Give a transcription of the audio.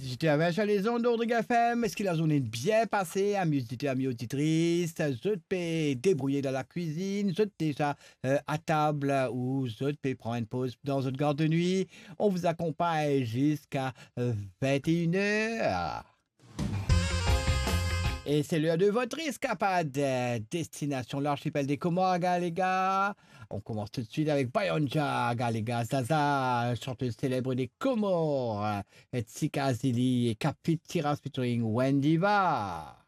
auditeurs, bien sur les ondes d'Ordre FM. Est-ce que la journée est bien passée, amis auditeurs, amis auditrices? Je peux débrouiller dans la cuisine, je déjà à table ou je peux prendre une pause dans une garde de nuit. On vous accompagne jusqu'à 21 heures. Et c'est l'heure de votre escapade. Destination l'archipel des Comores, les gars. On commence tout de suite avec Bayonja, les gars. Zaza, chanteuse célèbre des Comores. Tsika Zili et Capit Tiras featuring Wendiva.